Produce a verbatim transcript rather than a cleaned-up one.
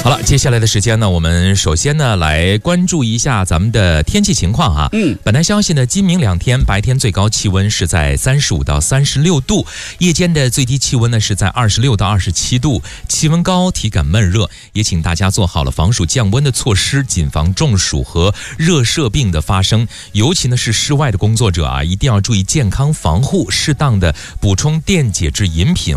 好了，接下来的时间呢，我们首先呢来关注一下咱们的天气情况啊。 嗯， 本台消息呢，今明两天白天最高气温是在三十五到三十六度，夜间的最低气温呢是在二十六到二十七度，气温高，体感闷热，也请大家做好了防暑降温的措施，谨防中暑和热射病的发生。尤其呢是室外的工作者啊，一定要注意健康防护，适当的补充电解质饮品。